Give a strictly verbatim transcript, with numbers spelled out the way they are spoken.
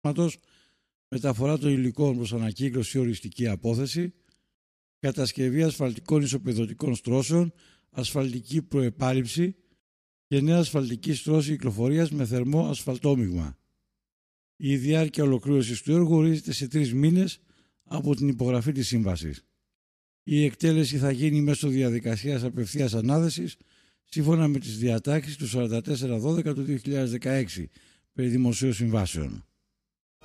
μεταφορά των υλικών προς ανακύκλωση ή οριστική απόθεση, κατασκευή ασφαλτικών ισοπεδωτικών στρώσεων, ασφαλτική προεπάλυψη και νέα ασφαλτική στρώση κυκλοφορίας με θερμό ασφαλτόμειγμα. Η διάρκεια ολοκλήρωσης του έργου ορίζεται σε τρεις μήνες από την υπογραφή της σύμβασης. Η εκτέλεση θα γίνει μέσω διαδικασίας απευθείας ανάθεσης σύμφωνα με τις διατάξεις του σαράντα τέσσερα δώδεκα του δύο χιλιάδες δεκαέξι περί δημοσίων συμβάσεων.